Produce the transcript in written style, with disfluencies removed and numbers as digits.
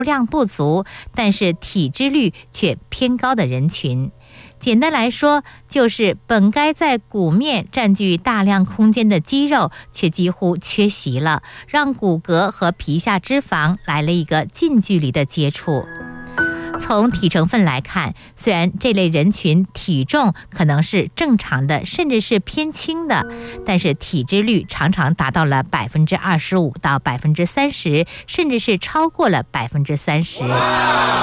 量不足，但是体脂率却偏高的人群。简单来说，就是本该在骨面占据大量空间的肌肉，却几乎缺席了，让骨骼和皮下脂肪来了一个近距离的接触。从体成分来看，虽然这类人群体重可能是正常的，甚至是偏轻的，但是体脂率常常达到了25%到30%，甚至是超过了30%。